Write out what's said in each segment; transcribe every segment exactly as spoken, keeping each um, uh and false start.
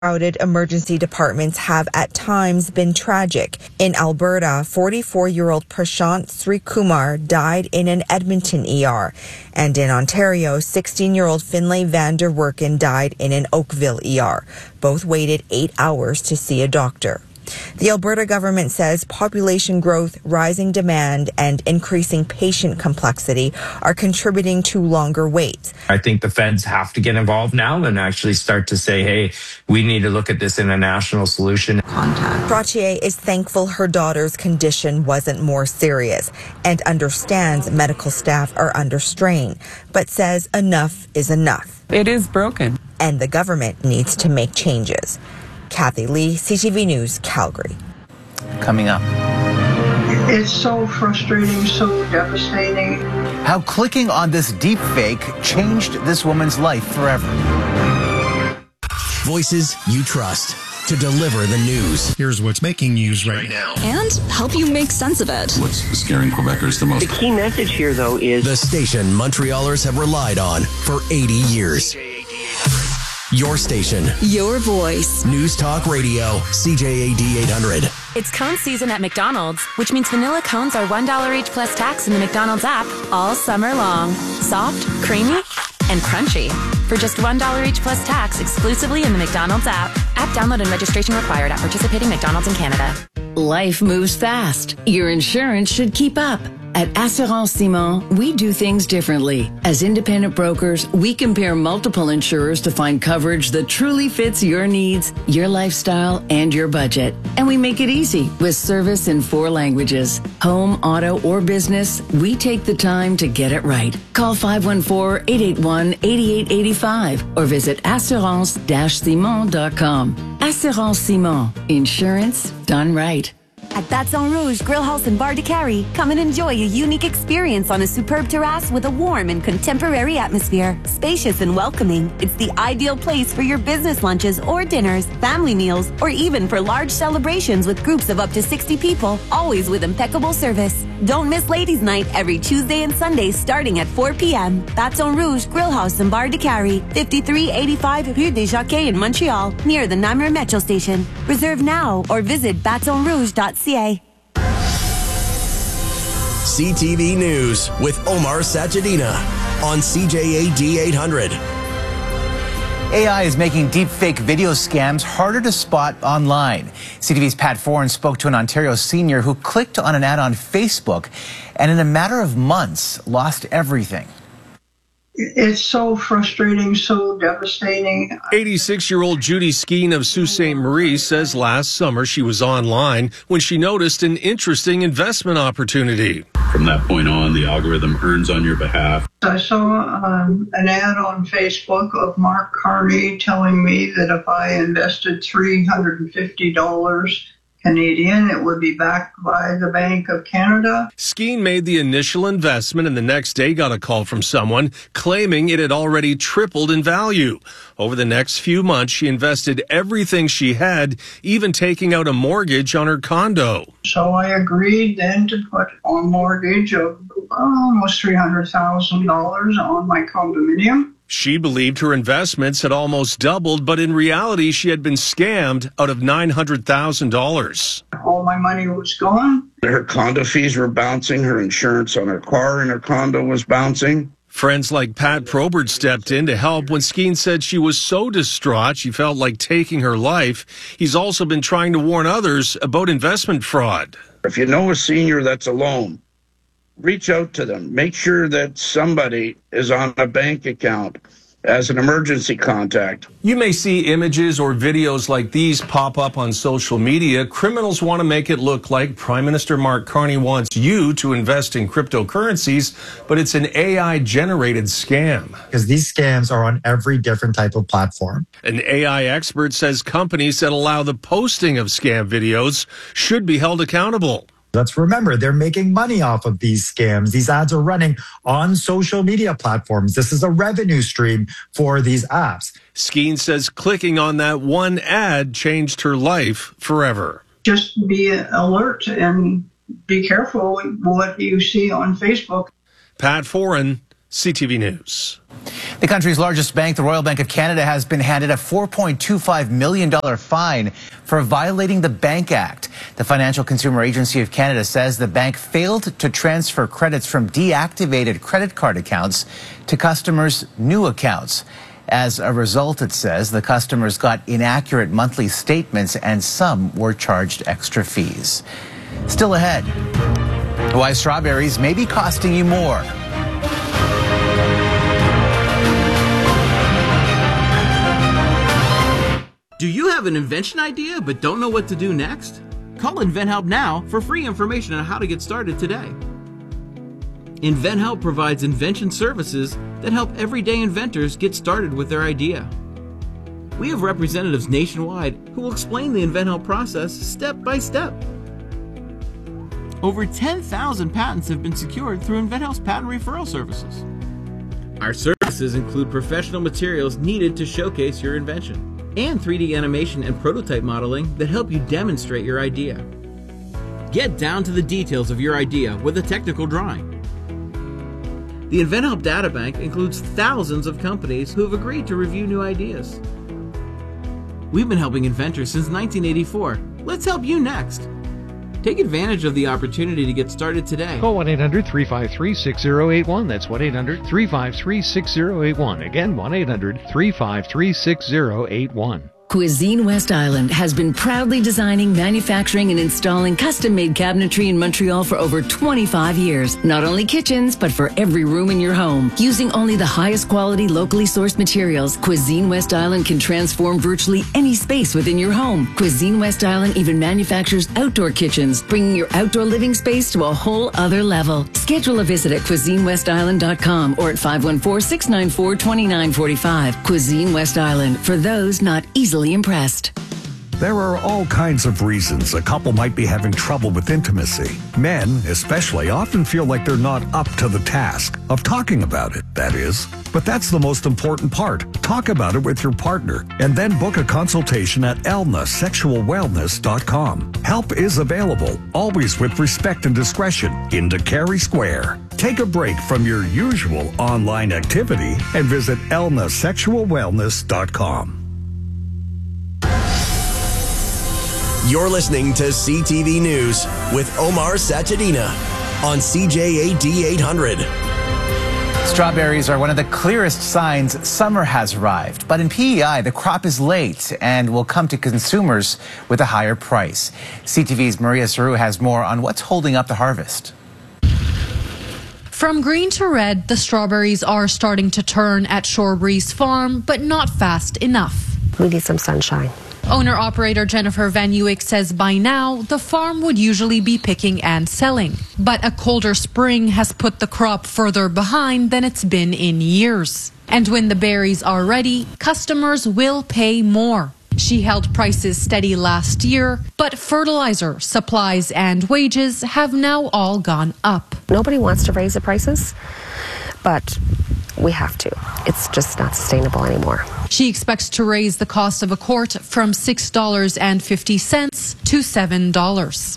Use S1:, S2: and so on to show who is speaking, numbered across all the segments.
S1: Crowded emergency departments have at times been tragic. In Alberta, forty-four-year-old Prashant Srikumar died in an Edmonton E R. And in Ontario, sixteen-year-old Finlay Vander Werken died in an Oakville E R. Both waited eight hours to see a doctor. The Alberta government says population growth, rising demand, and increasing patient complexity are contributing to longer waits.
S2: I think the feds have to get involved now and actually start to say, hey, we need to look at this in a national solution.
S1: Contact. Trottier is thankful her daughter's condition wasn't more serious and understands medical staff are under strain, but says enough is enough.
S3: It is broken.
S1: And the government needs to make changes. Kathy Lee, C T V News, Calgary.
S4: Coming up.
S5: It's so frustrating, so devastating.
S4: How clicking on this deep fake changed this woman's life forever.
S6: Voices you trust to deliver the news.
S7: Here's what's making news right now.
S8: And help you make sense of it.
S9: What's scaring Quebecers the most?
S10: The key message here, though, is
S6: the station Montrealers have relied on for eighty years. Your station.
S8: Your voice.
S6: News Talk Radio, C J A D eight hundred.
S11: It's cone season at McDonald's, which means vanilla cones are one dollar each plus tax in the McDonald's app all summer long. Soft, creamy, and crunchy. For just one dollar each plus tax exclusively in the McDonald's app. App download and registration required at participating McDonald's in Canada.
S12: Life moves fast. Your insurance should keep up. At Assurance Simon, we do things differently. As independent brokers, we compare multiple insurers to find coverage that truly fits your needs, your lifestyle, and your budget. And we make it easy with service in four languages. Home, auto, or business, we take the time to get it right. Call five one four, eight eight one, eight eight eight five or visit assurance dash simon dot com. Assurance Simon. Insurance done right.
S13: At Baton Rouge Grill House and Bar de Carrie, come and enjoy a unique experience on a superb terrace with a warm and contemporary atmosphere. Spacious and welcoming, it's the ideal place for your business lunches or dinners, family meals, or even for large celebrations with groups of up to sixty people, always with impeccable service. Don't miss Ladies' Night every Tuesday and Sunday starting at four p.m. Baton Rouge Grill House and Bar de Carrie, fifty-three eighty-five Rue des Jockeys in Montreal, near the Namur Metro Station. Reserve now or visit baton rouge dot c a.
S6: C T V News with Omar Sachedina on C J A D eight hundred.
S4: A I is making deepfake video scams harder to spot online. C T V's Pat Foran spoke to an Ontario senior who clicked on an ad on Facebook and in a matter of months lost everything.
S5: It's so frustrating, so devastating.
S14: eighty-six-year-old Judy Skeen of Sault Ste. Marie says last summer she was online when she noticed an interesting investment opportunity.
S9: From that point on, the algorithm earns on your behalf.
S5: I saw um, an ad on Facebook of Mark Carney telling me that if I invested three hundred fifty dollars Canadian, it would be backed by the Bank of Canada.
S14: Skeen made the initial investment and the next day got a call from someone claiming it had already tripled in value. Over the next few months, she invested everything she had, even taking out a mortgage on her condo.
S5: So I agreed then to put a mortgage of almost three hundred thousand dollars on my condominium.
S14: She believed her investments had almost doubled, but in reality, she had been scammed out of nine hundred thousand dollars.
S5: All my money was gone.
S15: Her condo fees were bouncing. Her insurance on her car and her condo was bouncing.
S14: Friends like Pat Probert stepped in to help when Skeen said she was so distraught she felt like taking her life. He's also been trying to warn others about investment fraud.
S15: If you know a senior that's alone, reach out to them. Make sure that somebody is on a bank account as an emergency contact.
S14: You may see images or videos like these pop up on social media. Criminals want to make it look like Prime Minister Mark Carney wants you to invest in cryptocurrencies, but it's an A I-generated scam.
S16: Because these scams are on every different type of platform.
S14: An A I expert says companies that allow the posting of scam videos should be held accountable.
S16: Let's remember, they're making money off of these scams. These ads are running on social media platforms. This is a revenue stream for these apps.
S14: Skeen says clicking on that one ad changed her life forever.
S5: Just be alert and be careful what you see on Facebook.
S14: Pat Foran, C T V News.
S4: The country's largest bank, the Royal Bank of Canada, has been handed a four point two five million dollars fine for violating the Bank Act. The Financial Consumer Agency of Canada says the bank failed to transfer credits from deactivated credit card accounts to customers' new accounts. As a result, it says, the customers got inaccurate monthly statements and some were charged extra fees. Still ahead, why strawberries may be costing you more.
S3: Do you have an invention idea but don't know what to do next? Call InventHelp now for free information on how to get started today. InventHelp provides invention services that help everyday inventors get started with their idea. We have representatives nationwide who will explain the InventHelp process step by step. Over ten thousand patents have been secured through InventHelp's patent referral services. Our services include professional materials needed to showcase your invention, and three D animation and prototype modeling that help you demonstrate your idea. Get down to the details of your idea with a technical drawing. The InventHelp Databank includes thousands of companies who have agreed to review new ideas. We've been helping inventors since nineteen eighty-four. Let's help you next. Take advantage of the opportunity to get started today.
S10: Call one eight hundred, three five three, six zero eight one. That's one eight hundred, three five three, six zero eight one. Again, one eight hundred, three five three, six zero eight one.
S12: Cuisine West Island has been proudly designing, manufacturing, and installing custom-made cabinetry in Montreal for over twenty-five years. Not only kitchens, but for every room in your home. Using only the highest quality, locally sourced materials, Cuisine West Island can transform virtually any space within your home. Cuisine West Island even manufactures outdoor kitchens, bringing your outdoor living space to a whole other level. Schedule a visit at cuisine west island dot com or at five one four, six nine four, two nine four five. Cuisine West Island, for those not easily impressed.
S17: There are all kinds of reasons a couple might be having trouble with intimacy. Men, especially, often feel like they're not up to the task of talking about it, that is. But that's the most important part. Talk about it with your partner and then book a consultation at elna sexual wellness dot com. Help is available, always with respect and discretion, in Carey Square. Take a break from your usual online activity and visit elna sexual wellness dot com.
S6: You're listening to C T V News with Omar Sachedina on C J A D eight hundred.
S4: Strawberries are one of the clearest signs summer has arrived. But in P E I, the crop is late and will come to consumers with a higher price. C T V's Maria Saru has more on what's holding up the harvest.
S18: From green to red, the strawberries are starting to turn at Shorebreeze Farm, but not fast enough.
S19: We need some sunshine.
S18: Owner-operator Jennifer Van Uwyk says by now, the farm would usually be picking and selling. But a colder spring has put the crop further behind than it's been in years. And when the berries are ready, customers will pay more. She held prices steady last year, but fertilizer, supplies, and wages have now all gone up.
S19: Nobody wants to raise the prices, but we have to. It's just not sustainable anymore.
S18: She expects to raise the cost of a quart from six dollars and fifty cents to seven dollars.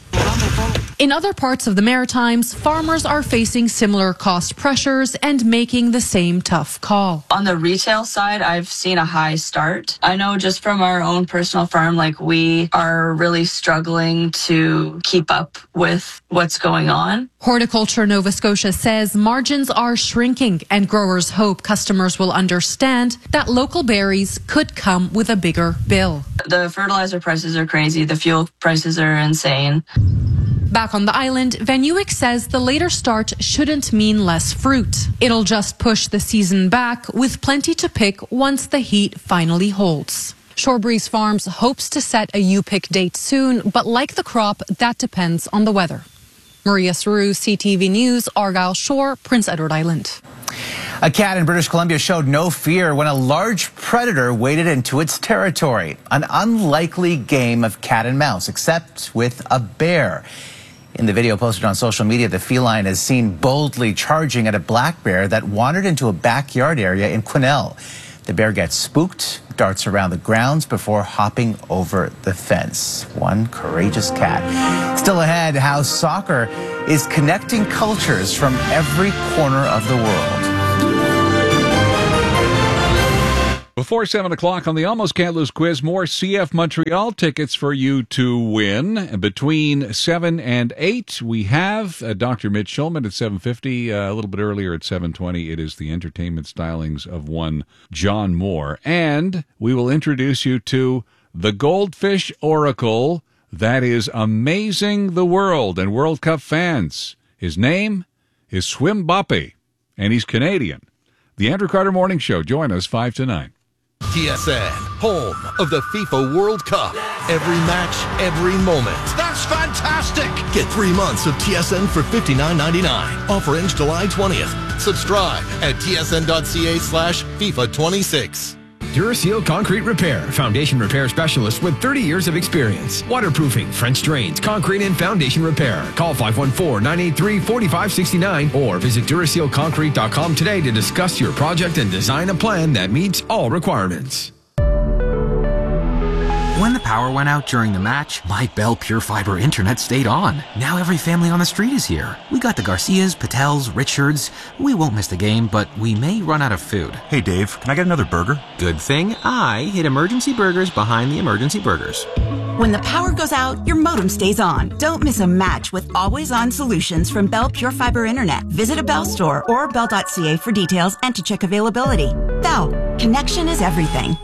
S18: In other parts of the Maritimes, farmers are facing similar cost pressures and making the same tough call.
S20: On the retail side, I've seen a high start. I know just from our own personal farm, like we are really struggling to keep up with what's going on.
S18: Horticulture Nova Scotia says margins are shrinking and growers hope customers will understand that local berries could come with a bigger bill.
S20: The fertilizer prices are crazy. The fuel prices are insane.
S18: Back on the island, Van Uwyk says the later start shouldn't mean less fruit. It'll just push the season back with plenty to pick once the heat finally holds. Shorebreeze Farms hopes to set a U-pick date soon, but like the crop, that depends on the weather. Maria Saru, C T V News, Argyll Shore, Prince Edward Island.
S4: A cat in British Columbia showed no fear when a large predator waded into its territory. An unlikely game of cat and mouse, except with a bear. In the video posted on social media, the feline is seen boldly charging at a black bear that wandered into a backyard area in Quesnel. The bear gets spooked, darts around the grounds before hopping over the fence. One courageous cat. Still ahead, how soccer is connecting cultures from every corner of the world.
S21: Before seven o'clock on the Almost Can't Lose quiz, more C F Montreal tickets for you to win. Between seven and eight, we have uh, Doctor Mitch Schulman at seven fifty. Uh, a little bit earlier at seven twenty, it is the entertainment stylings of one John Moore. And we will introduce you to the Goldfish Oracle that is amazing the world and World Cup fans. His name is Swim Boppy, and he's Canadian. The Andrew Carter Morning Show. Join us five to nine.
S22: T S N, home of the FIFA World Cup. Every match, every moment.
S7: That's fantastic!
S22: Get three months of T S N for fifty-nine ninety-nine. Offer ends July twentieth. Subscribe at tsn.ca slash FIFA 26.
S23: Duraseal Concrete Repair, foundation repair specialist with thirty years of experience. Waterproofing, French drains, concrete and foundation repair. Call five one four, nine eight three, four five six nine or visit duraseal concrete dot com today to discuss your project and design a plan that meets all requirements.
S24: When the power went out during the match, my Bell Pure Fiber internet stayed on. Now every family on the street is here. We got the Garcias, Patels, Richards. We won't miss the game, but we may run out of food.
S25: Hey Dave, can I get another burger?
S24: Good thing I hid Emergency Burgers behind the Emergency Burgers.
S26: When the power goes out, your modem stays on. Don't miss a match with always-on solutions from Bell Pure Fiber Internet. Visit a Bell store or bell dot c a for details and to check availability. Bell, connection is everything.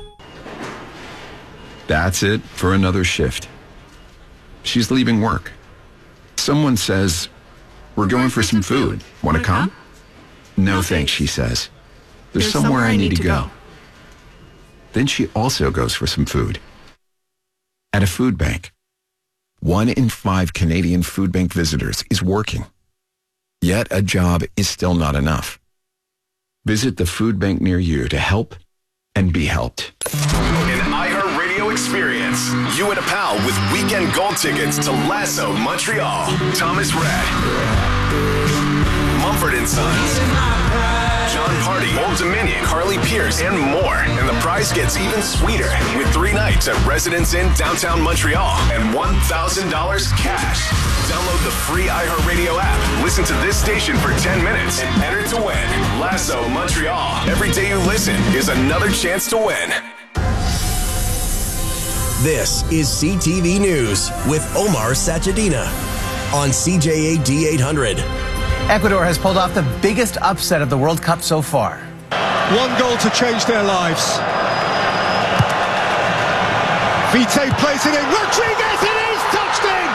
S27: That's it for another shift. She's leaving work. Someone says, "We're going for some food. Want to come?" No thanks, she says. There's somewhere I need to go. Then she also goes for some food. At a food bank. One in five Canadian food bank visitors is working. Yet a job is still not enough. Visit the food bank near you to help and be helped.
S6: An iHeartRadio experience. You and a pal with weekend gold tickets to Lasso Montreal. Thomas Rhett, Mumford and Sons, John Party, Old Dominion, Carly Pierce, and more. And the prize gets even sweeter with three nights at Residence Inn downtown Montreal and one thousand dollars cash. Download the free iHeartRadio app. Listen to this station for ten minutes and enter to win. Lasso Montreal. Every day you listen is another chance to win. This is C T V News with Omar Sachedina on C J A D eight hundred.
S4: Ecuador has pulled off the biggest upset of the World Cup so far.
S28: One goal to change their lives. Vite plays it in. Rodriguez, it is touched in!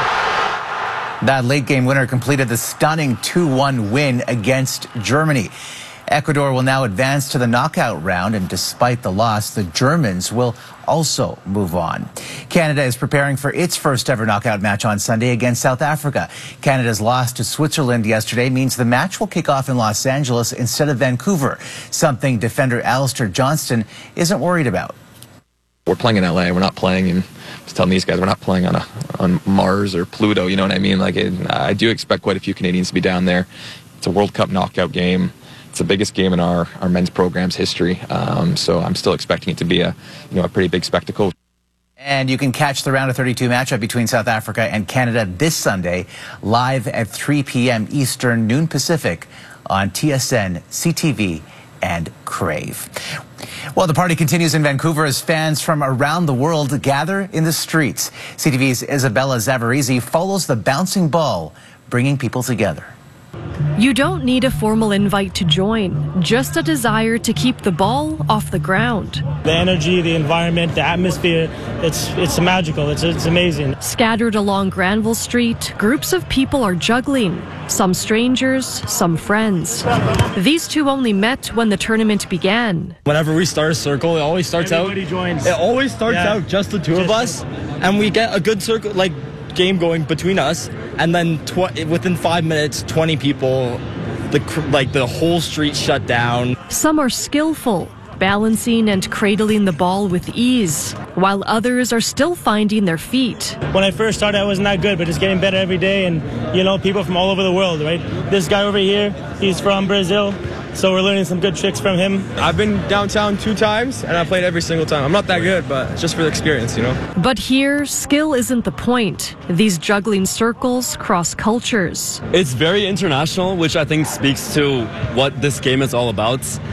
S4: That late game winner completed the stunning two one win against Germany. Ecuador will now advance to the knockout round, and despite the loss, the Germans will also move on. Canada is preparing for its first ever knockout match on Sunday against South Africa. Canada's loss to Switzerland yesterday means the match will kick off in Los Angeles instead of Vancouver, something defender Alistair Johnston isn't worried about.
S29: We're playing in L A. We're not playing in, just telling these guys, we're not playing on a, on Mars or Pluto, you know what I mean? Like, it, I do expect quite a few Canadians to be down there. It's a World Cup knockout game. It's the biggest game in our, our men's program's history, um, so I'm still expecting it to be a you know a pretty big spectacle.
S4: And you can catch the round of thirty-two matchup between South Africa and Canada this Sunday, live at three p.m. Eastern, noon Pacific, on T S N, C T V, and Crave. Well, the party continues in Vancouver as fans from around the world gather in the streets. C T V's Isabella Zavarizi follows the bouncing ball, bringing people together.
S30: You don't need a formal invite to join, just a desire to keep the ball off the ground.
S31: The energy, the environment, the atmosphere, it's it's magical, it's, it's amazing.
S30: Scattered along Granville Street, groups of people are juggling, some strangers, some friends. These two only met when the tournament began.
S32: Whenever we start a circle, it always starts
S31: Everybody
S32: out,
S31: joins.
S32: It always starts
S31: Yeah.
S32: out just the two
S31: Just
S32: of us, and we get a good circle, like game going between us, and then tw- within five minutes, twenty people, the cr- like the whole street shut down.
S30: Some are skillful, balancing and cradling the ball with ease, while others are still finding their feet.
S31: When I first started, I wasn't that good, but it's getting better every day, and you know, people from all over the world, right? This guy over here, he's from Brazil, so we're learning some good tricks from him.
S32: I've been downtown two times, and I played every single time. I'm not that good, but it's just for the experience, you know?
S30: But here, skill isn't the point. These juggling circles cross cultures.
S32: It's very international, which I think speaks to what this game is all about.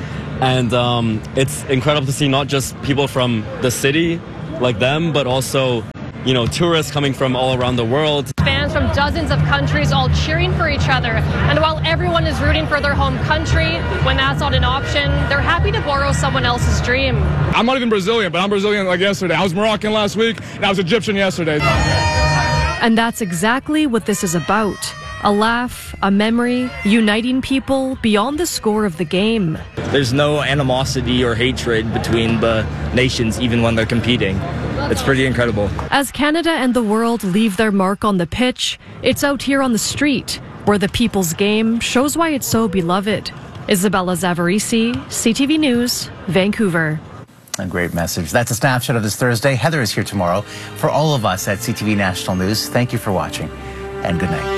S32: And um, it's incredible to see not just people from the city like them, but also, you know, tourists coming from all around the world.
S1: Fans from dozens of countries all cheering for each other. And while everyone is rooting for their home country, when that's not an option, they're happy to borrow someone else's dream.
S2: I'm not even Brazilian, but I'm Brazilian like yesterday. I was Moroccan last week, and I was Egyptian yesterday.
S30: And that's exactly what this is about. A laugh, a memory, uniting people beyond the score of the game.
S32: There's no animosity or hatred between the nations, even when they're competing. It's pretty incredible.
S30: As Canada and the world leave their mark on the pitch, it's out here on the street, where the people's game shows why it's so beloved. Isabella Zavarisi, C T V News, Vancouver.
S4: A great message. That's a snapshot of this Thursday. Heather is here tomorrow. For all of us at C T V National News, thank you for watching, and good night.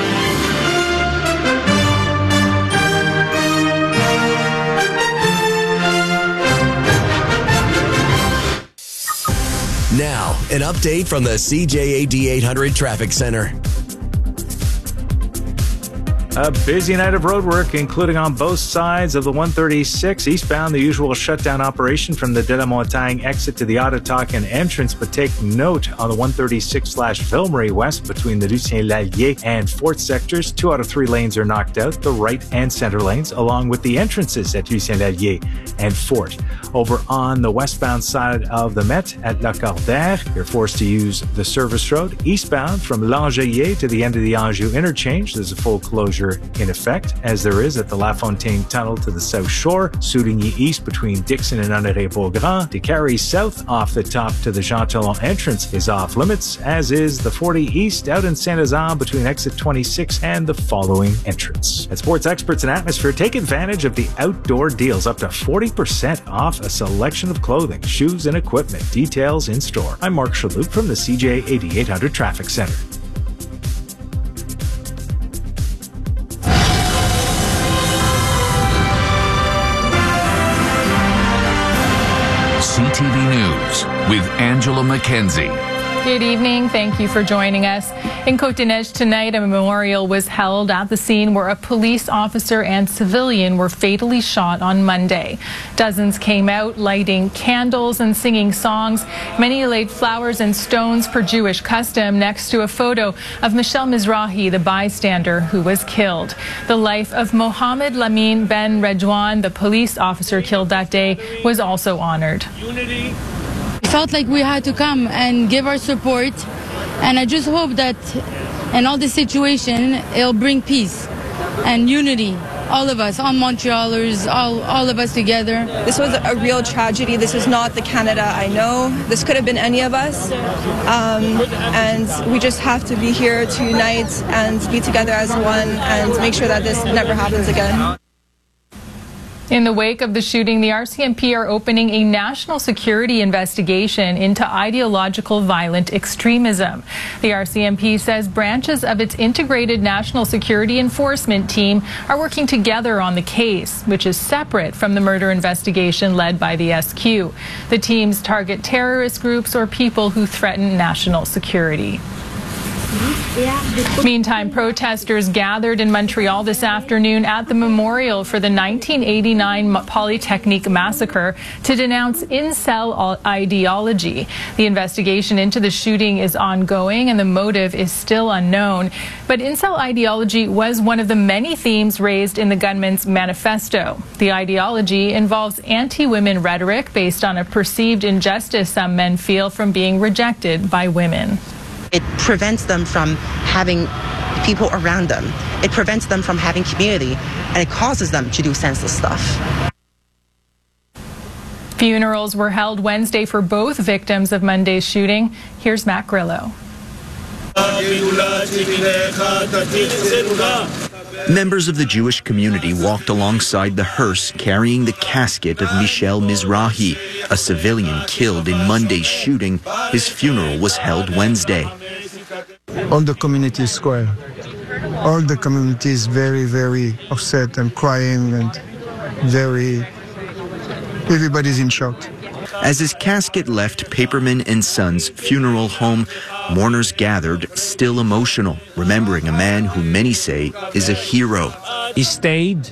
S3: Now, an update from the C J A D eight hundred Traffic Center.
S5: A busy night of road work, including on both sides of the one thirty-six eastbound. The usual shutdown operation from the De La Montagne exit to the Ottatakin entrance, but take note on the one thirty-six slash Ville-Marie West between the Lucien-Lallier and Fort sectors. Two out of three lanes are knocked out, the right and center lanes, along with the entrances at Lucien-Lallier and Fort. Over on the westbound side of the Met at La Cordaire, you're forced to use the service road. Eastbound from L'Angelier to the end of the Anjou interchange, there's a full closure in effect, as there is at the La Fontaine Tunnel to the South Shore. Souvigny East between Dixon and Honoré-Beaugrand. Décarie South off the top to the Jean Talon entrance is off limits, as is the forty East out in Saint-Lazare between exit twenty-six and the following entrance. At Sports Experts and Atmosphere, take advantage of the outdoor deals, up to forty percent off a selection of clothing, shoes, and equipment. Details in store. I'm Mark Shalhoub from the C J A D eight hundred Traffic Center.
S8: C T V News with Angela Mackenzie.
S9: Good evening. Thank you for joining us. In Côte-des-Neiges tonight, a memorial was held at the scene where a police officer and civilian were fatally shot on Monday. Dozens came out lighting candles and singing songs. Many laid flowers and stones per Jewish custom next to a photo of Michel Mizrahi, the bystander who was killed. The life of Mohammed Lamin Ben Redouane, the police officer killed that day, was also honored.
S11: Unity. Felt like we had to come and give our support, and I just hope that in all this situation it'll bring peace and unity, all of us, all Montrealers, all, all of us together.
S13: This was a real tragedy. This was not the Canada I know. This could have been any of us, um, and we just have to be here to unite and be together as one and make sure that this never happens again.
S9: In the wake of the shooting, the R C M P are opening a national security investigation into ideological violent extremism. The R C M P says branches of its integrated national security enforcement team are working together on the case, which is separate from the murder investigation led by the S Q. The teams target terrorist groups or people who threaten national security. Meantime, protesters gathered in Montreal this afternoon at the memorial for the nineteen eighty-nine Polytechnique massacre to denounce incel ideology. The investigation into the shooting is ongoing and the motive is still unknown. But incel ideology was one of the many themes raised in the gunman's manifesto. The ideology involves anti-women rhetoric based on a perceived injustice some men feel from being rejected by women.
S14: It prevents them from having people around them. It prevents them from having community, and it causes them to do senseless stuff.
S9: Funerals were held Wednesday for both victims of Monday's shooting. Here's Matt Grillo.
S15: Members of the Jewish community walked alongside the hearse carrying the casket of Michel Mizrahi, a civilian killed in Monday's shooting. His funeral was held Wednesday.
S16: On the community square, all the community is very, very upset and crying and very, everybody's in shock.
S15: As his casket left Paperman and Sons funeral home, mourners gathered, still emotional, remembering a man who many say is a hero.
S25: He stayed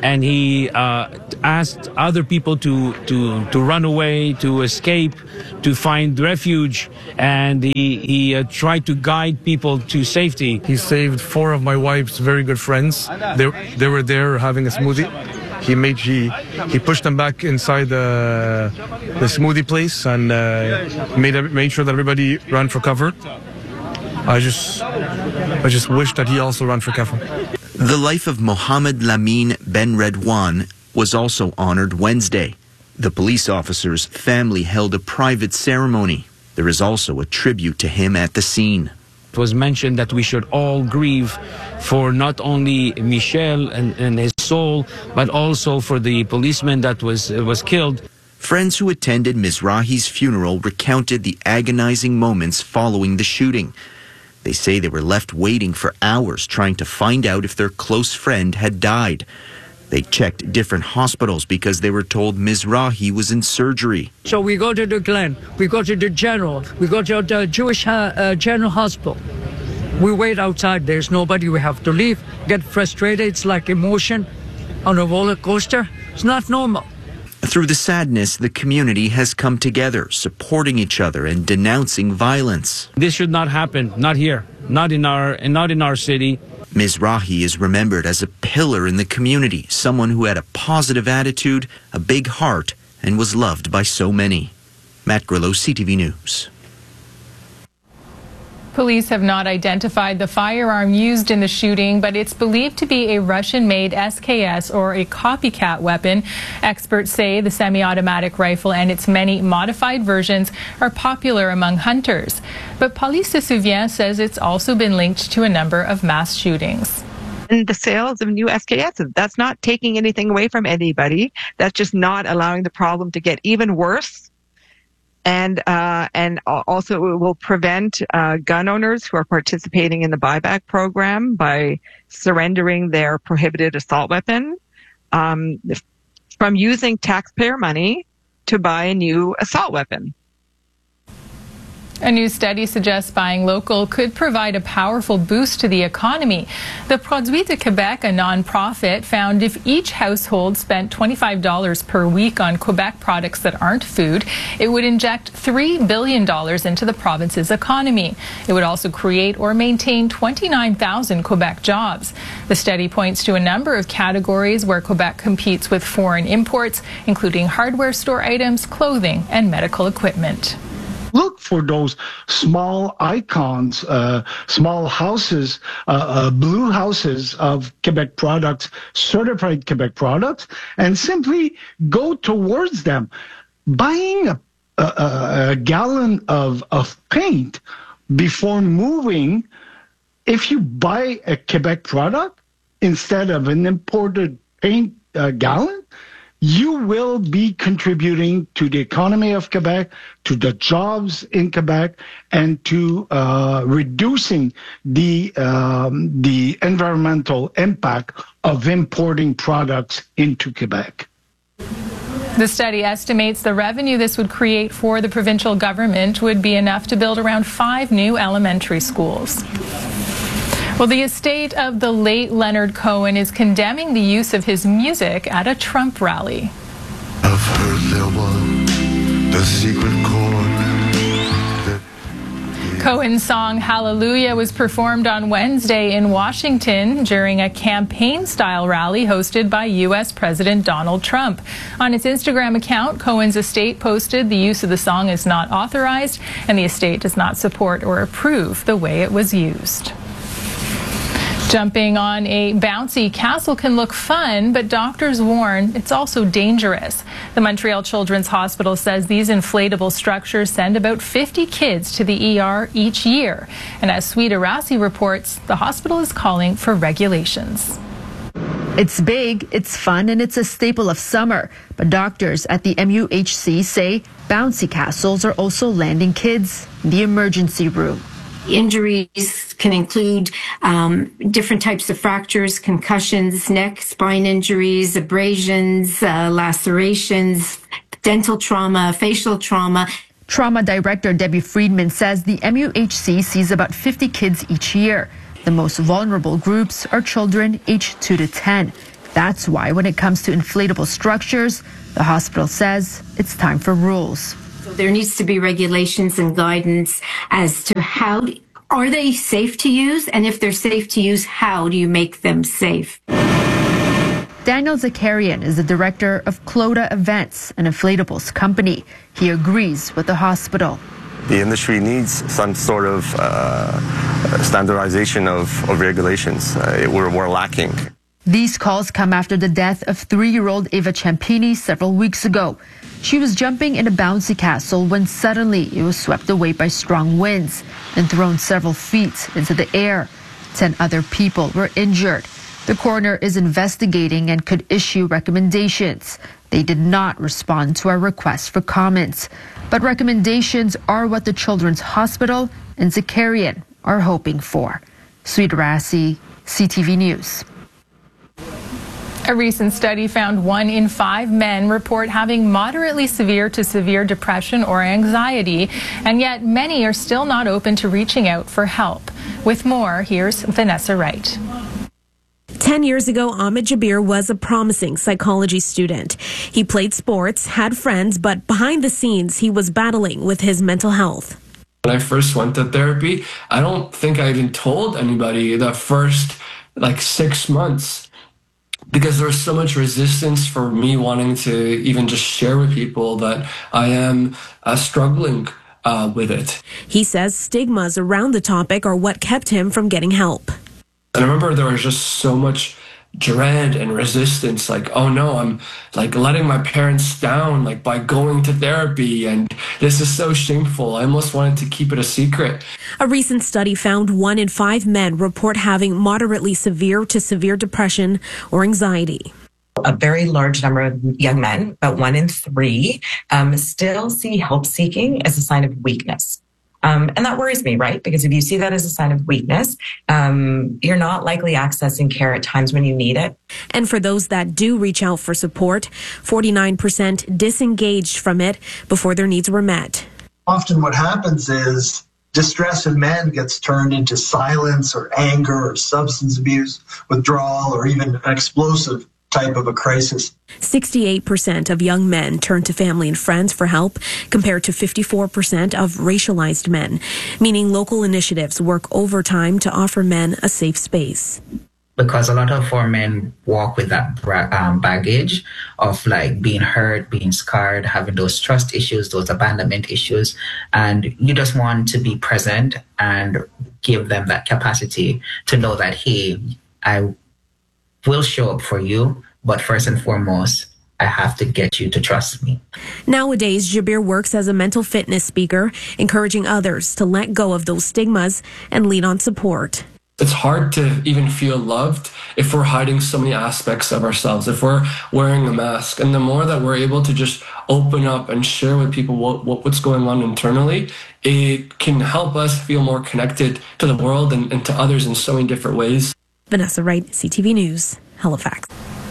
S7: and he uh, asked other people to, to, to run away, to escape, to find refuge, and he, he uh, tried to guide people to safety.
S10: He saved four of my wife's very good friends. They, they were there having a smoothie. He made he he pushed them back inside the the smoothie place and uh, made made sure that everybody ran for cover. I just I just wish that he also ran for cover.
S15: The life of Mohammed Lamin Ben Redwan was also honored Wednesday. The police officer's family held a private ceremony. There is also a tribute to him at the scene.
S7: It was mentioned that we should all grieve for not only Michel and, and his soul, but also for the policeman that was uh, was killed.
S15: Friends who attended Mizrahi's funeral recounted the agonizing moments following the shooting. They say they were left waiting for hours trying to find out if their close friend had died. They checked different hospitals because they were told Mizrahi was in surgery.
S12: So we go to the Glen, we go to the General, we go to the Jewish uh, General Hospital. We wait outside, there's nobody, we have to leave, get frustrated, it's like emotion on a roller coaster. It's not normal.
S15: Through the sadness, the community has come together, supporting each other and denouncing violence.
S7: This should not happen, not here, not in our, not in our city.
S15: Mizrahi is remembered as a pillar in the community, someone who had a positive attitude, a big heart, and was loved by so many. Matt Grillo, C T V News.
S9: Police have not identified the firearm used in the shooting, but it's believed to be a Russian-made S K S or a copycat weapon. Experts say the semi-automatic rifle and its many modified versions are popular among hunters. But Police se souvient says it's also been linked to a number of mass shootings.
S17: And the sales of new S K Ss, that's not taking anything away from anybody. That's just not allowing the problem to get even worse. And uh, and also it will prevent uh, gun owners who are participating in the buyback program by surrendering their prohibited assault weapon um, from using taxpayer money to buy a new assault weapon.
S9: A new study suggests buying local could provide a powerful boost to the economy. The Produits de Québec, a non-profit, found if each household spent twenty-five dollars per week on Quebec products that aren't food, it would inject three billion dollars into the province's economy. It would also create or maintain twenty-nine thousand Quebec jobs. The study points to a number of categories where Quebec competes with foreign imports, including hardware store items, clothing, and medical equipment.
S28: Look for those small icons, uh, small houses, uh, uh, blue houses of Quebec products, certified Quebec products, and simply go towards them. Buying a, a, a gallon of, of paint before moving, if you buy a Quebec product instead of an imported paint uh, gallon, you will be contributing to the economy of Quebec, to the jobs in Quebec, and to uh, reducing the um, the environmental impact of importing products into Quebec.
S9: The study estimates the revenue this would create for the provincial government would be enough to build around five new elementary schools. Well, the estate of the late Leonard Cohen is condemning the use of his music at a Trump rally.
S18: I've heard there was the secret chord.
S9: Cohen's song Hallelujah was performed on Wednesday in Washington during a campaign-style rally hosted by U S President Donald Trump. On its Instagram account, Cohen's estate posted the use of the song is not authorized, and the estate does not support or approve the way it was used. Jumping on a bouncy castle can look fun, but doctors warn it's also dangerous. The Montreal Children's Hospital says these inflatable structures send about fifty kids to the E R each year. And as Sweet Arasi reports, the hospital is calling for regulations.
S19: It's big, it's fun, and it's a staple of summer. But doctors at the M U H C say bouncy castles are also landing kids in the emergency room.
S20: Injuries can include um, different types of fractures, concussions, neck, spine injuries, abrasions, uh, lacerations, dental trauma, facial trauma.
S19: Trauma Director Debbie Friedman says the M U H C sees about fifty kids each year. The most vulnerable groups are children aged two to ten. That's why when it comes to inflatable structures, the hospital says it's time for rules.
S20: So there needs to be regulations and guidance as to how, are they safe to use? And if they're safe to use, how do you make them safe?
S19: Daniel Zakarian is the director of Clota Events, an inflatables company. He agrees with the hospital.
S1: The industry needs some sort of uh, standardization of, of regulations. Uh, we're, we're lacking.
S19: These calls come after the death of three-year-old Ava Ciampini several weeks ago. She was jumping in a bouncy castle when suddenly it was swept away by strong winds and thrown several feet into the air. Ten other people were injured. The coroner is investigating and could issue recommendations. They did not respond to our request for comments. But recommendations are what the Children's Hospital and Zakarian are hoping for. Sweet Rassi, C T V News.
S9: A recent study found one in five men report having moderately severe to severe depression or anxiety, and yet many are still not open to reaching out for help. With more, here's Vanessa Wright.
S2: Ten years ago, Ahmed Jabir was a promising psychology student. He played sports, had friends, but behind the scenes, he was battling with his mental health.
S6: When I first went to therapy, I don't think I even told anybody the first like six months because there was so much resistance for me wanting to even just share with people that I am uh, struggling uh, with it.
S2: He says stigmas around the topic are what kept him from getting help.
S6: And I remember there was just so much dread and resistance, like, oh no, I'm like letting my parents down, like by going to therapy, and this is so shameful. I almost wanted to keep it a secret.
S2: A recent study found one in five men report having moderately severe to severe depression or anxiety.
S21: A very large number of young men, about one in three, um, still see help seeking as a sign of weakness. Um, and that worries me, right? Because if you see that as a sign of weakness, um, you're not likely accessing care at times when you need it.
S2: And for those that do reach out for support, forty-nine percent disengaged from it before their needs were met.
S22: Often what happens is distress in men gets turned into silence or anger or substance abuse, withdrawal, or even an explosive type of a crisis.
S2: sixty-eight percent of young men turn to family and friends for help, compared to fifty-four percent of racialized men, meaning local initiatives work overtime to offer men a safe space.
S23: Because a lot of our men walk with that um, baggage of like being hurt, being scarred, having those trust issues, those abandonment issues, and you just want to be present and give them that capacity to know that, hey, I will show up for you, but first and foremost, I have to get you to trust me.
S2: Nowadays, Jabir works as a mental fitness speaker, encouraging others to let go of those stigmas and lean on support.
S6: It's hard to even feel loved if we're hiding so many aspects of ourselves, if we're wearing a mask. And the more that we're able to just open up and share with people what, what what's going on internally, it can help us feel more connected to the world and, and to others in so many different ways.
S2: Vanessa Wright, C T V News, Halifax.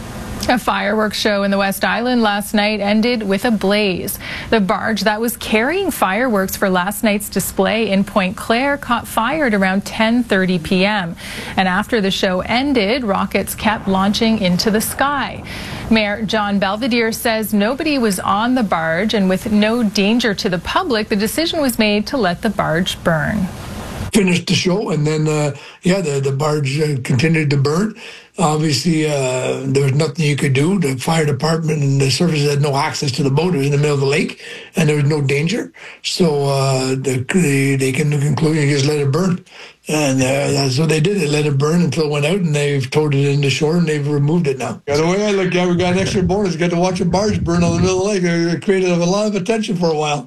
S9: A fireworks show in the West Island last night ended with a blaze. The barge that was carrying fireworks for last night's display in Point Claire caught fire at around ten thirty p m And after the show ended, rockets kept launching into the sky. Mayor John Belvedere says nobody was on the barge, and with no danger to the public, the decision was made to let the barge burn.
S24: Finished the show, and then uh, yeah, the the barge uh, continued to burn. Obviously, uh, there was nothing you could do. The fire department and the services had no access to the boat. It was in the middle of the lake, and there was no danger. So uh, the, they, they came to the conclusion, just let it burn. And uh, that's what they did. They let it burn until it went out, and they've towed it into shore, and they've removed it now. Yeah, the way I look at it, we got an extra bonus. Got to watch a barge burn on the middle of the lake. It created a lot of attention for a while.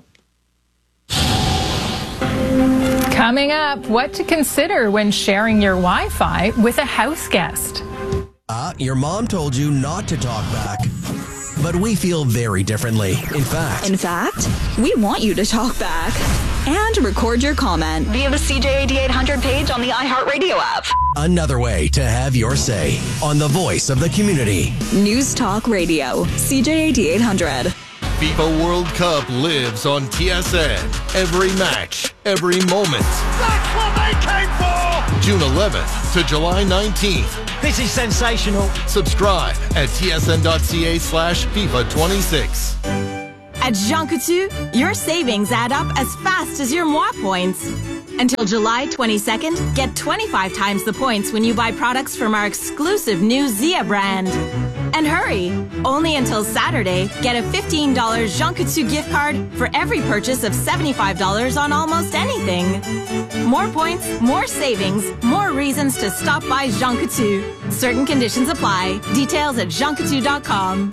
S9: Coming up, what to consider when sharing your Wi-Fi with a house guest.
S3: Uh, your mom told you not to talk back. But we feel very differently. In fact,
S25: In fact, we want you to talk back and record your comment via the C J A D eight hundred page on the iHeartRadio app.
S3: another way to have your say on the voice of the community.
S25: News Talk Radio, C J A D eight hundred.
S4: FIFA World Cup lives on T S N. Every match, every moment.
S5: That's what they came for!
S4: June eleventh to July nineteenth.
S5: This is sensational.
S4: Subscribe at tsn.ca slash FIFA 26.
S25: At Jean Coutu, your savings add up as fast as your moi points. Until July twenty-second, get twenty-five times the points when you buy products from our exclusive new Zia brand. And hurry! Only until Saturday, get a fifteen dollars Jean Coutu gift card for every purchase of seventy-five dollars on almost anything. More points, more savings, more reasons to stop by Jean Coutu. Certain conditions apply. Details at jean coutu dot com.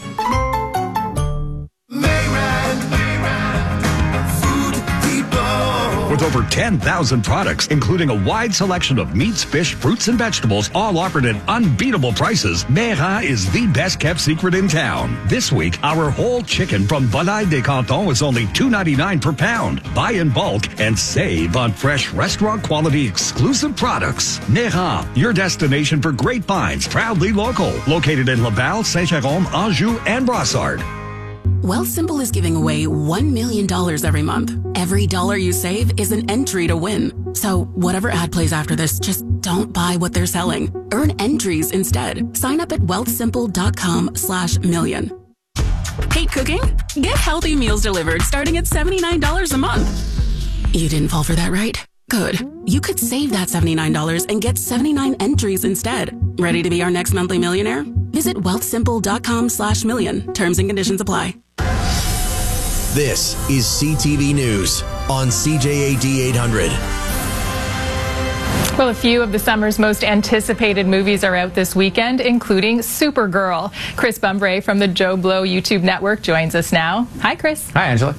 S8: With over ten thousand products, including a wide selection of meats, fish, fruits, and vegetables, all offered at unbeatable prices, Mera is the best-kept secret in town. This week, our whole chicken from Volaille des Cantons is only two ninety-nine per pound. Buy in bulk and save on fresh restaurant-quality exclusive products. Mera, your destination for great finds, proudly local. Located in Laval, Saint-Jérôme, Anjou, and Brossard.
S11: Wealthsimple is giving away one million dollars every month. Every dollar you save is an entry to win. So whatever ad plays after this, just don't buy what they're selling. Earn entries instead. Sign up at wealthsimple.com slash million. Hate cooking? Get healthy meals delivered starting at seventy-nine dollars a month. You didn't fall for that, right? Good. You could save that seventy-nine dollars and get seventy-nine entries instead. Ready to be our next monthly millionaire? Visit wealthsimple.com slash million. Terms and conditions apply.
S3: This is C T V News on C J A D eight hundred.
S9: Well, a few of the summer's most anticipated movies are out this weekend, including Supergirl. Chris Bumbray from the Joe Blow YouTube network joins us now. Hi, Chris.
S13: Hi, Angela.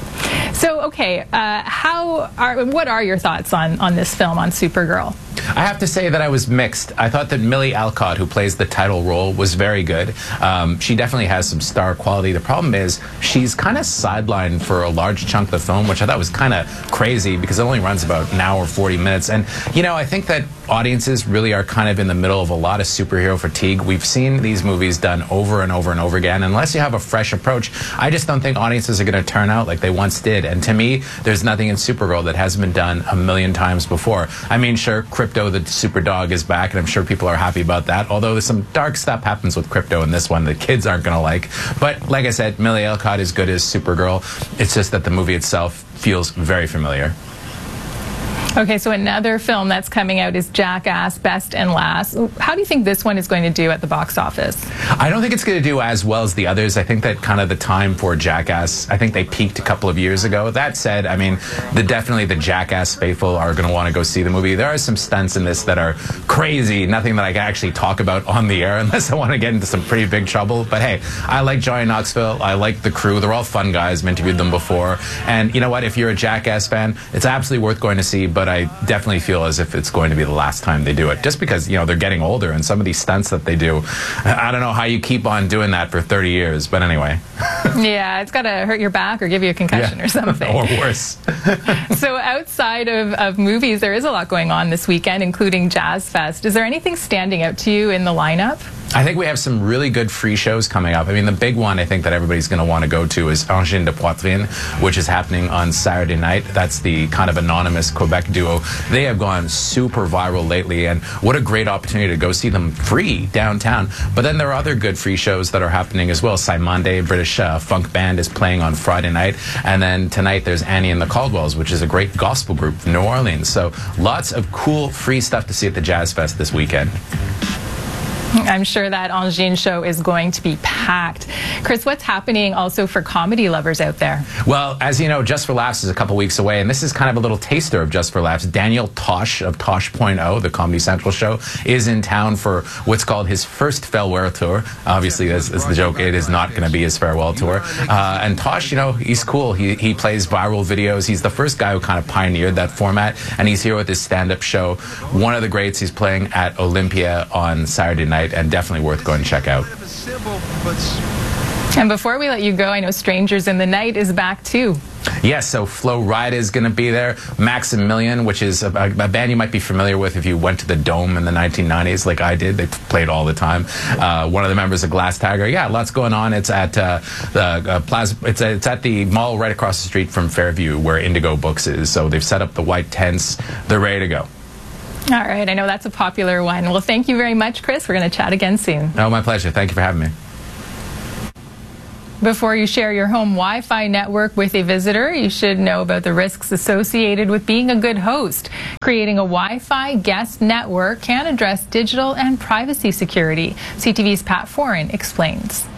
S9: So, okay, uh, how are what are your thoughts on on this film, on Supergirl?
S13: I have to say that I was mixed. I thought that Millie Alcott, who plays the title role, was very good. Um, she definitely has some star quality. The problem is she's kind of sidelined for a large chunk of the film, which I thought was kind of crazy because it only runs about an hour, forty minutes. And, you know, I think that audiences really are kind of in the middle of a lot of superhero fatigue. We've seen these movies done over and over and over again. Unless you have a fresh approach, I just don't think audiences are going to turn out like they once did. And to me, there's nothing in Supergirl that hasn't been done a million times before. I mean, sure, Crypto the super dog is back, and I'm sure people are happy about that, although there's some dark stuff happens with Crypto in this one that kids aren't going to like. But like I said, Millie Alcott is good as Supergirl. It's just that the movie itself feels very familiar.
S9: Okay, so another film that's coming out is Jackass Best and Last. How do you think this one is going to do at the box office?
S13: I don't think it's going to do as well as the others. I think that kind of the time for Jackass, I think they peaked a couple of years ago. That said, I mean, the definitely the Jackass faithful are going to want to go see the movie. There are some stunts in this that are crazy, nothing that I can actually talk about on the air unless I want to get into some pretty big trouble. But hey, I like Johnny Knoxville. I like the crew. They're all fun guys. I've interviewed them before. And you know what? If you're a Jackass fan, it's absolutely worth going to see, but I definitely feel as if it's going to be the last time they do it, just because, you know, they're getting older, and some of these stunts that they do, I don't know how you keep on doing that for thirty years, but anyway.
S9: Yeah, it's got to hurt your back or give you a concussion
S13: yeah.
S9: or something.
S13: Or worse.
S9: So outside of, of movies, there is a lot going on this weekend, including Jazz Fest. Is there anything standing out to you in the lineup?
S13: I think we have some really good free shows coming up. I mean, the big one I think that everybody's going to want to go to is Engine de Poitrine, which is happening on Saturday night. That's the kind of anonymous Quebec duo. They have gone super viral lately, and what a great opportunity to go see them free downtown. But then there are other good free shows that are happening as well. Saimonde, British uh, funk band, is playing on Friday night. And then tonight there's Annie and the Caldwells, which is a great gospel group from New Orleans. So lots of cool free stuff to see at the Jazz Fest this weekend.
S9: I'm sure that Engine show is going to be packed. Chris, what's happening also for comedy lovers out there?
S13: Well, as you know, Just for Laughs is a couple weeks away, and this is kind of a little taster of Just for Laughs. Daniel Tosh of Tosh point oh, the Comedy Central show, is in town for what's called his first farewell tour. Obviously, as, as the joke, it is not going to be his farewell tour. Uh, and Tosh, you know, he's cool. He, he plays viral videos. He's the first guy who kind of pioneered that format, and he's here with his stand-up show. One of the greats. He's playing at Olympia on Saturday night, and definitely worth going to check out.
S9: And before we let you go, I know Strangers in the Night is back too.
S13: Yes, so Flo Rida is going to be there. Maximilian, which is a, a band you might be familiar with if you went to the Dome in the nineteen nineties like I did. They played all the time. Uh, one of the members of Glass Tiger. Yeah, lots going on. It's at uh, the uh, Plaza. It's, a, it's at the mall right across the street from Fairview where Indigo Books is. So they've set up the white tents. They're ready to go.
S9: All right, I know that's a popular one. Well, thank you very much, Chris. We're going to chat again soon.
S13: Oh, my pleasure. Thank you for having me.
S9: Before you share your home Wi-Fi network with a visitor, you should know about the risks associated with being a good host. Creating a Wi-Fi guest network can address digital and privacy security. C T V's Pat Foran explains.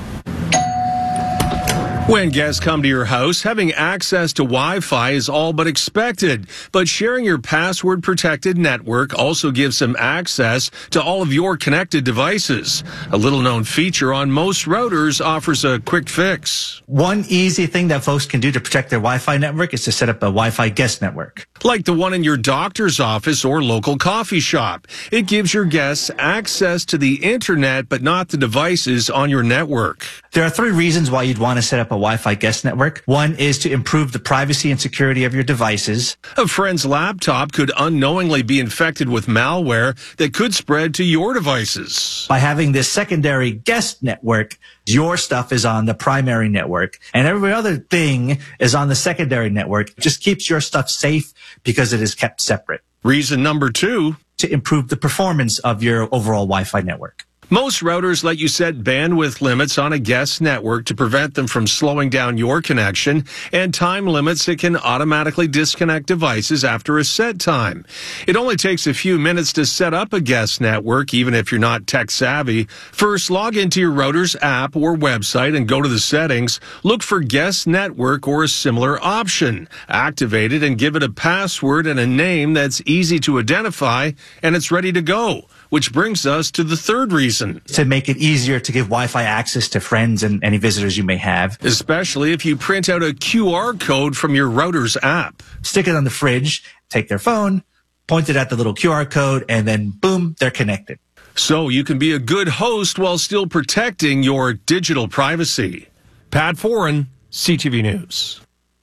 S7: When guests come to your house, having access to Wi-Fi is all but expected. But sharing your password-protected network also gives them access to all of your connected devices. A little-known feature on most routers offers a quick fix.
S10: One easy thing that folks can do to protect their Wi-Fi network is to set up a Wi-Fi guest network.
S7: Like the one in your doctor's office or local coffee shop. It gives your guests access to the internet, but not the devices on your network.
S10: There are three reasons why you'd want to set up a Wi-Fi guest network. One is to improve the privacy and security of your devices.
S7: A friend's laptop could unknowingly be infected with malware that could spread to your devices.
S10: By having this secondary guest network, your stuff is on the primary network and every other thing is on the secondary network. It just keeps your stuff safe because it is kept separate.
S7: Reason number two,
S10: to improve the performance of your overall Wi-Fi network.
S7: Most routers let you set bandwidth limits on a guest network to prevent them from slowing down your connection, and time limits that can automatically disconnect devices after a set time. It only takes a few minutes to set up a guest network, even if you're not tech savvy. First, log into your router's app or website and go to the settings. Look for guest network or a similar option. Activate it and give it a password and a name that's easy to identify, and it's ready to go. Which brings us to the third reason.
S10: To make it easier to give Wi-Fi access to friends and any visitors you may have.
S7: Especially if you print out a Q R code from your router's app.
S10: Stick it on the fridge, take their phone, point it at the little Q R code, and then boom, they're connected.
S7: So you can be a good host while still protecting your digital privacy. Pat Foran, C T V News.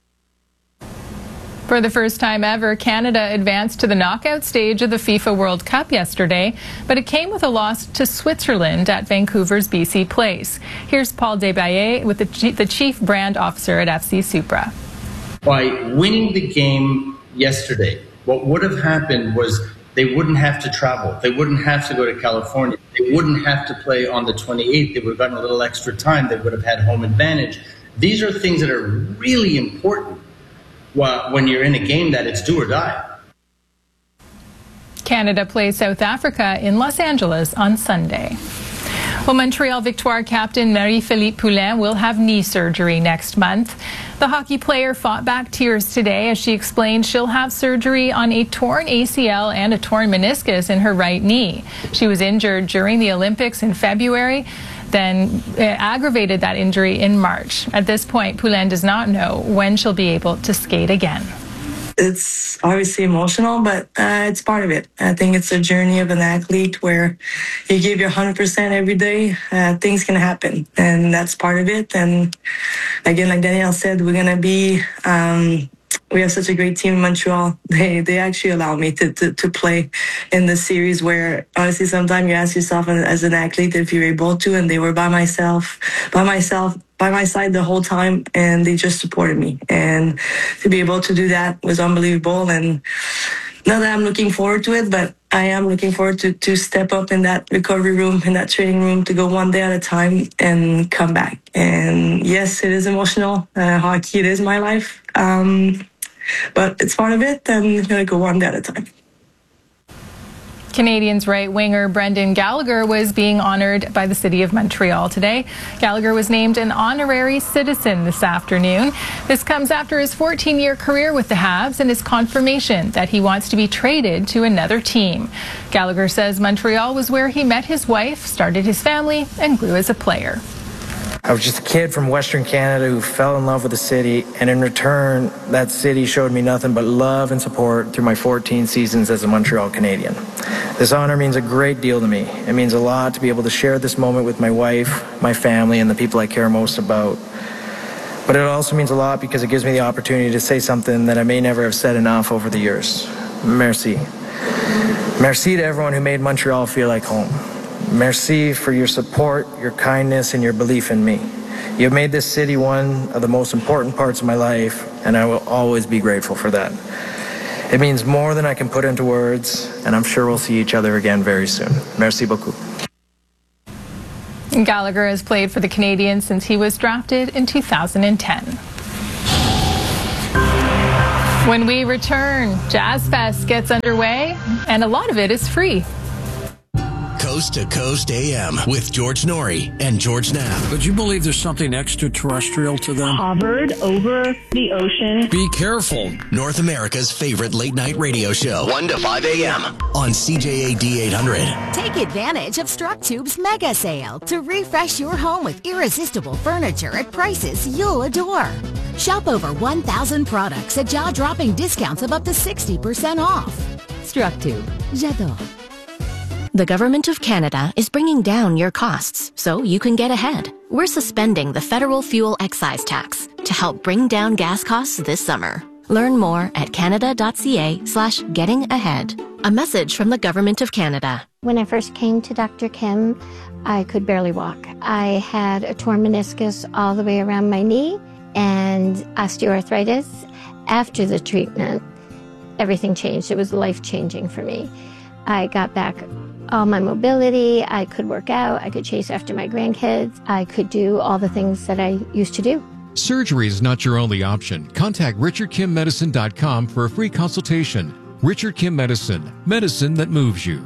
S9: For the first time ever, Canada advanced to the knockout stage of the FIFA World Cup yesterday, but it came with a loss to Switzerland at Vancouver's B C Place. Here's Paul Desbaillet with the, the Chief Brand Officer at F C Supra.
S12: By winning the game yesterday, what would have happened was they wouldn't have to travel. They wouldn't have to go to California. They wouldn't have to play on the twenty-eighth. They would have gotten a little extra time. They would have had home advantage. These are things that are really important when you're in a game that it's do or die.
S9: Canada plays South Africa in Los Angeles on Sunday. Well, Montreal Victoire captain Marie-Philippe Poulin will have knee surgery next month. The hockey player fought back tears today as she explained she'll have surgery on a torn A C L and a torn meniscus in her right knee. She was injured during the Olympics in February, then uh, aggravated that injury in March. At this point, Poulin does not know when she'll be able to skate again.
S14: It's obviously emotional, but uh, it's part of it. I think it's a journey of an athlete where you give your one hundred percent every day, uh, things can happen, and that's part of it. And again, like Danielle said, we're going to be... Um, we have such a great team in Montreal. They they actually allow me to, to, to play in the series where, honestly, sometimes you ask yourself as an athlete if you're able to, and they were by myself, by myself, by my side the whole time, and they just supported me. And to be able to do that was unbelievable. And not that I'm looking forward to it, but I am looking forward to, to step up in that recovery room, in that training room, to go one day at a time and come back. And yes, it is emotional. Uh, hockey, it is my life. Um, but it's part of it, and I'm going to go one day at a time.
S9: Canadians right winger Brendan Gallagher was being honored by the City of Montreal today. Gallagher was named an honorary citizen this afternoon. This comes after his fourteen year career with the Habs and his confirmation that he wants to be traded to another team. Gallagher says Montreal was where he met his wife, started his family, and grew as a player.
S15: I was just a kid from Western Canada who fell in love with the city, and in return, that city showed me nothing but love and support through my fourteen seasons as a Montreal Canadian. This honor means a great deal to me. It means a lot to be able to share this moment with my wife, my family, and the people I care most about. But it also means a lot because it gives me the opportunity to say something that I may never have said enough over the years. Merci. Merci to everyone who made Montreal feel like home. Merci for your support, your kindness, and your belief in me. You have made this city one of the most important parts of my life, and I will always be grateful for that. It means more than I can put into words, and I'm sure we'll see each other again very soon. Merci beaucoup.
S9: Gallagher has played for the Canadiens since he was drafted in two thousand ten. When we return, Jazz Fest gets underway, and a lot of it is free.
S3: Coast to Coast A M with George Norrie and George Knapp.
S1: Would you believe there's something extraterrestrial to them?
S16: Hovered over the ocean.
S1: Be careful.
S3: North America's favorite late night radio show. one to five A M on C J A D eight hundred.
S17: Take advantage of StruckTube's mega sale to refresh your home with irresistible furniture at prices you'll adore. Shop over one thousand products at jaw-dropping discounts of up to sixty percent off. StruckTube. J'adore.
S18: The Government of Canada is bringing down your costs so you can get ahead. We're suspending the federal fuel excise tax to help bring down gas costs this summer. Learn more at canada.ca slash getting ahead. A message from the Government of Canada.
S20: When I first came to Doctor Kim, I could barely walk. I had a torn meniscus all the way around my knee and osteoarthritis. After the treatment, everything changed. It was life-changing for me. I got back all my mobility, I could work out, I could chase after my grandkids, I could do all the things that I used to do.
S26: Surgery is not your only option. Contact richard kim medicine dot com for a free consultation. Richard Kim Medicine, medicine that moves you.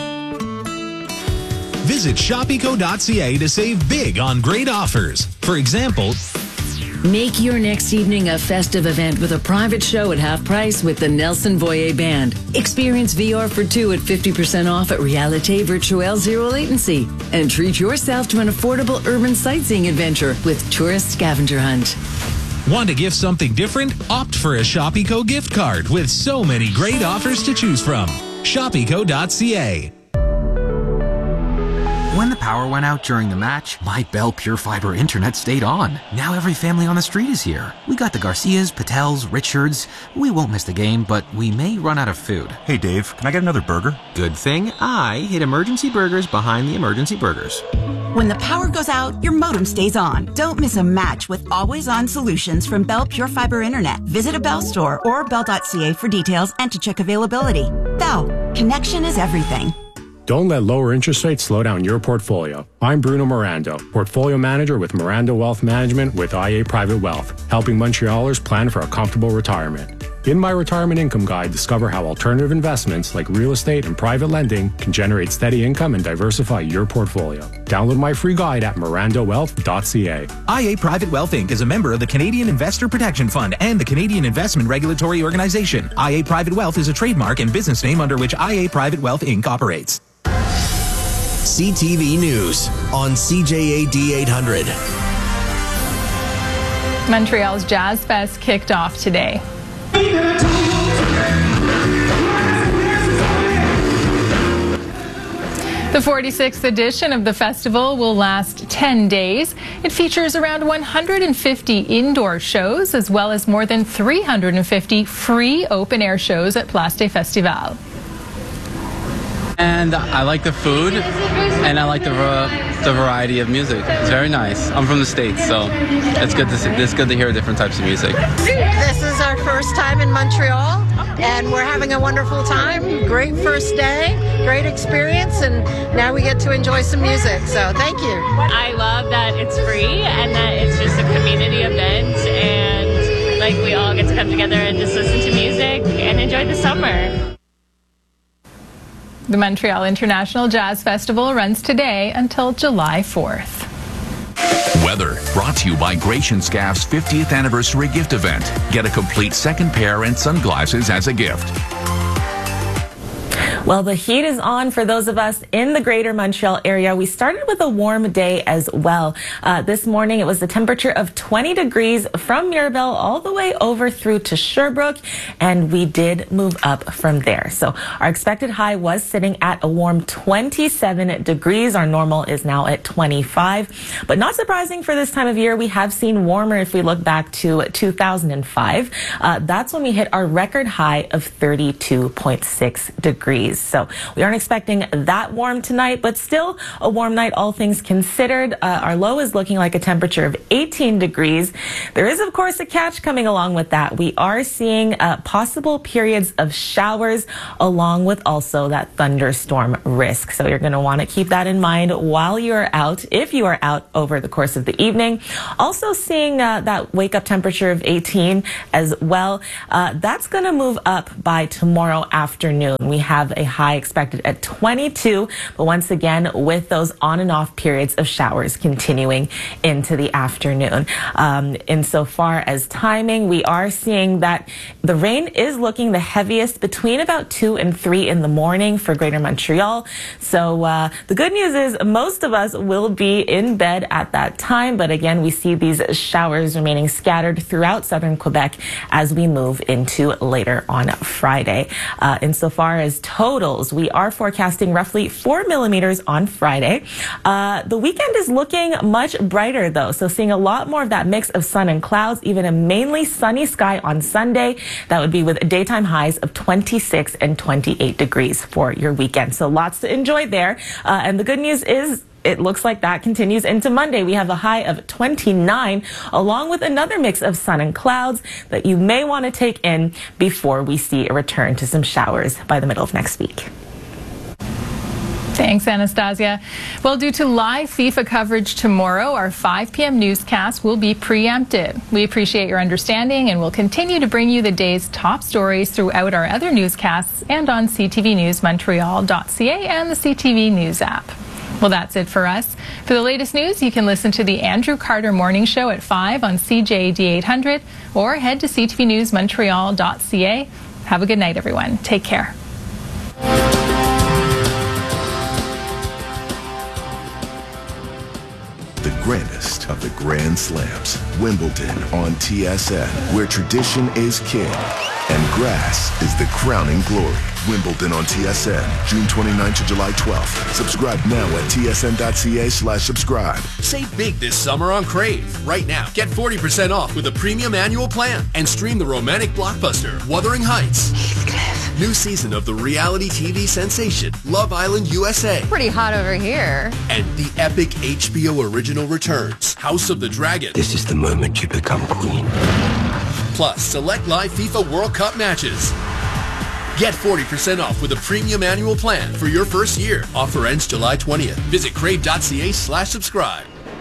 S27: Visit shop eco dot c a to save big on great offers. For example,
S28: make your next evening a festive event with a private show at half price with the Nelson Voyer Band. Experience V R for two at fifty percent off at Realite Virtuelle Zero Latency. And treat yourself to an affordable urban sightseeing adventure with Tourist Scavenger Hunt.
S27: Want to gift something different? Opt for a Shop Eco gift card with so many great offers to choose from. shop eco dot c a.
S29: When the power went out during the match, my Bell Pure Fiber internet stayed on. Now every family on the street is here. We got the Garcias, Patels, Richards. We won't miss the game, but we may run out of food.
S30: Hey Dave, can I get another burger?
S29: Good thing I hid emergency burgers behind the emergency burgers.
S25: When the power goes out, your modem stays on. Don't miss a match with always-on solutions from Bell Pure Fiber Internet. Visit a Bell store or bell dot c a for details and to check availability. Bell, connection is everything.
S31: Don't let lower interest rates slow down your portfolio. I'm Bruno Mirando, Portfolio Manager with Mirando Wealth Management with I A Private Wealth, helping Montrealers plan for a comfortable retirement. In my Retirement Income Guide, discover how alternative investments like real estate and private lending can generate steady income and diversify your portfolio. Download my free guide at mirando wealth dot c a.
S29: I A Private Wealth Incorporated is a member of the Canadian Investor Protection Fund and the Canadian Investment Regulatory Organization. I A Private Wealth is a trademark and business name under which I A Private Wealth Incorporated operates.
S3: C T V News on C J A D eight hundred.
S9: Montreal's Jazz Fest kicked off today. The forty-sixth edition of the festival will last ten days. It features around one hundred fifty indoor shows as well as more than three hundred fifty free open-air shows at Place des Festivals.
S32: And I like the food, and I like the uh, the variety of music. It's very nice. I'm from the States, so it's good to see, it's good to hear different types of music.
S33: This is our first time in Montreal, and we're having a wonderful time. Great first day, great experience, and now we get to enjoy some music. So thank you.
S34: I love that it's free and that it's just a community event, and like we all get to come together and just listen to music and enjoy the summer.
S9: The Montreal International Jazz Festival runs today until July fourth.
S35: Weather brought to you by Gratian Scaff's fiftieth anniversary gift event. Get a complete second pair and sunglasses as a gift.
S2: Well, the heat is on for those of us in the greater Montreal area. We started with a warm day as well. Uh, this morning, it was the temperature of twenty degrees from Mirabel all the way over through to Sherbrooke, and we did move up from there. So our expected high was sitting at a warm twenty-seven degrees. Our normal is now at twenty-five. But not surprising for this time of year, we have seen warmer if we look back to two thousand five. Uh, that's when we hit our record high of thirty-two point six degrees. So we aren't expecting that warm tonight, but still a warm night, all things considered. Uh, our low is looking like a temperature of eighteen degrees. There is, of course, a catch coming along with that. We are seeing uh, possible periods of showers along with also that thunderstorm risk. So you're going to want to keep that in mind while you're out, if you are out over the course of the evening. Also seeing uh, that wake-up temperature of eighteen as well. Uh, that's going to move up by tomorrow afternoon. We have a high expected at twenty-two, but once again, with those on and off periods of showers continuing into the afternoon. Um, insofar as timing, we are seeing that the rain is looking the heaviest between about two and three in the morning for Greater Montreal. So uh, the good news is most of us will be in bed at that time, but again, we see these showers remaining scattered throughout southern Quebec as we move into later on Friday. Uh, insofar as totals, we are forecasting roughly four millimeters on Friday. Uh, the weekend is looking much brighter though, so seeing a lot more of that mix of sun and clouds, even a mainly sunny sky on Sunday. That would be with daytime highs of twenty-six and twenty-eight degrees for your weekend. So lots to enjoy there. Uh, and the good news is it looks like that continues into Monday. We have a high of twenty-nine, along with another mix of sun and clouds that you may want to take in before we see a return to some showers by the middle of next week.
S9: Thanks, Anastasia. Well, due to live FIFA coverage tomorrow, our five p m newscast will be preempted. We appreciate your understanding and will continue to bring you the day's top stories throughout our other newscasts and on c t v news montreal dot c a and the C T V News app. Well, that's it for us. For the latest news, you can listen to the Andrew Carter Morning Show at five on C J A D eight hundred or head to c t v news montreal dot c a. Have a good night, everyone. Take care.
S4: The grandest of the Grand Slams, Wimbledon on T S N, where tradition is king and grass is the crowning glory. Wimbledon on T S N, June twenty-ninth to July twelfth. Subscribe now at t s n dot c a slash subscribe.
S5: Save big this summer on Crave. Right now, get forty percent off with a premium annual plan and stream the romantic blockbuster, Wuthering Heights. Heathcliff. New season of the reality T V sensation, Love Island U S A.
S6: Pretty hot over here.
S5: And the epic H B O original returns, House of the Dragon.
S7: This is the moment you become queen.
S5: Plus, select live FIFA World Cup matches. Get forty percent off with a premium annual plan for your first year. Offer ends July twentieth. Visit crave dot c a slash subscribe.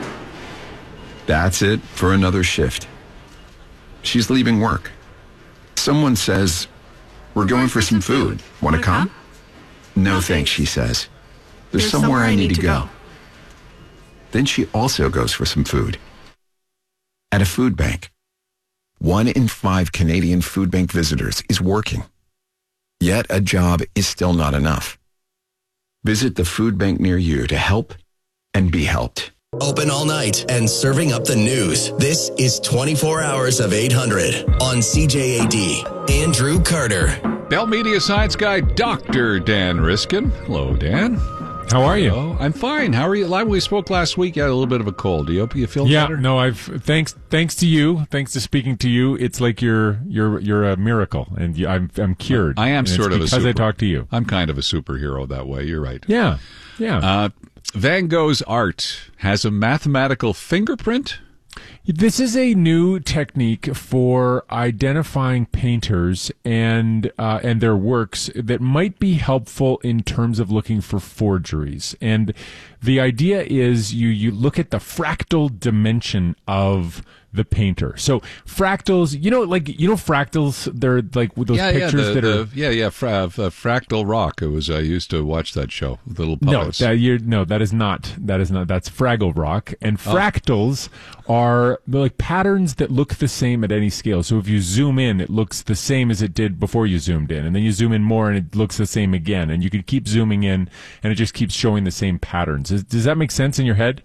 S8: That's it for another shift. She's leaving work. Someone says, we're going for some food. Want to come? No thanks, she says. There's somewhere I need to go. Then she also goes for some food. At a food bank. One in five Canadian food bank visitors is working. Yet a job is still not enough. Visit the food bank near you to help and be helped.
S3: Open all night and serving up the news. This is twenty-four hours of eight hundred on C J A D. Andrew Carter.
S10: Bell Media Science Guy, Doctor Dan Riskin. Hello, Dan.
S31: How are you?
S10: Hello. I'm fine. How are you? Like we spoke last week, you had a little bit of a cold. Do you hope you feel
S31: yeah,
S10: better?
S31: Yeah, no, I've thanks thanks to you, thanks to speaking to you, it's like you're you're you're a miracle, and you, I'm I'm cured.
S10: I am
S31: and
S10: sort of
S31: because
S10: a super,
S31: I talk to you.
S10: I'm kind of a superhero that way. You're right.
S31: Yeah, yeah.
S10: Uh, Van Gogh's art has a mathematical fingerprint.
S31: This is a new technique for identifying painters and uh, and their works that might be helpful in terms of looking for forgeries. And
S1: the idea is you you look at the fractal dimension of the painter. So fractals, you know, like you know, fractals. They're like those
S10: yeah,
S1: pictures
S10: yeah, the,
S1: that are
S10: the, yeah, yeah, fra- uh, Fractal Rock. It was I used to watch that show with little
S1: no,
S10: puppets.
S1: that you're no, that is not that is not that's Fraggle Rock. And fractals oh. are like patterns that look the same at any scale. So if you zoom in, it looks the same as it did before you zoomed in, and then you zoom in more, and it looks the same again. And you can keep zooming in, and it just keeps showing the same patterns. Does, does that make sense in your head?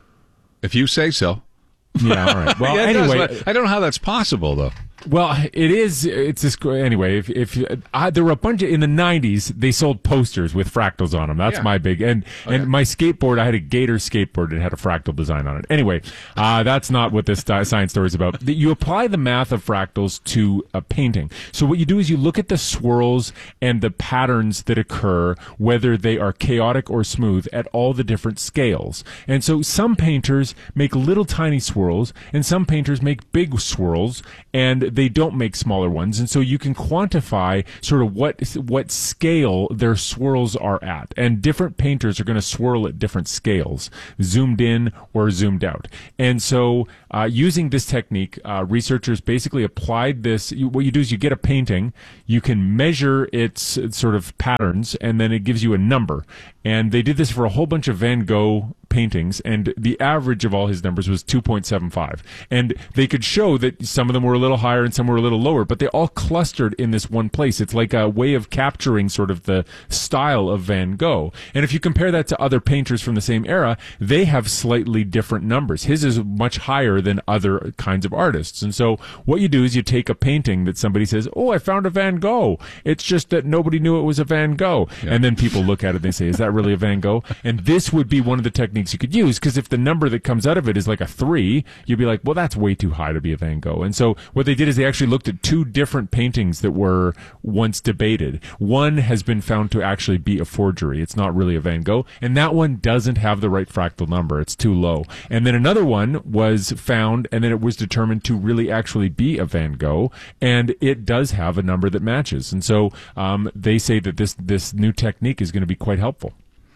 S10: If you say so.
S1: Yeah, all right. Well,
S10: yeah,
S1: anyway,
S10: does, I don't know how that's possible, though.
S1: Well, it is. It's this anyway. If if I, there were a bunch of in the nineties, they sold posters with fractals on them. That's
S10: yeah.
S1: my big and okay. and my skateboard. I had a Gator skateboard that had a fractal design on it. Anyway, uh, that's not what this science story is about. You apply the math of fractals to a painting. So what you do is you look at the swirls and the patterns that occur, whether they are chaotic or smooth, at all the different scales. And so some painters make little tiny swirls, and some painters make big swirls, and they don't make smaller ones, and so you can quantify sort of what what scale their swirls are at. And different painters are going to swirl at different scales, zoomed in or zoomed out. And so uh, using this technique, uh, researchers basically applied this. You, what you do is you get a painting, you can measure its, its sort of patterns, and then it gives you a number. And they did this for a whole bunch of Van Gogh paintings, and the average of all his numbers was two point seven five. And they could show that some of them were a little higher and some were a little lower, but they all clustered in this one place. It's like a way of capturing sort of the style of Van Gogh. And if you compare that to other painters from the same era, they have slightly different numbers. His is much higher than other kinds of artists. And so what you do is you take a painting that somebody says, oh, I found a Van Gogh. It's just that nobody knew it was a Van Gogh. Yeah. And then people look at it and they say, is that really a Van Gogh? And this would be one of the techniques you could use, because if the number that comes out of it is like a three, you'd be like, well, that's way too high to be a Van Gogh. And so what they did is they actually looked at two different paintings that were once debated. One has been found to actually be a forgery. It's not really a Van Gogh. And that one doesn't have the right fractal number. It's too low. And then another one was found, and then it was determined to really actually be a Van Gogh. And it does have a number that matches. And so um, they say that this, this new technique is going to be quite helpful.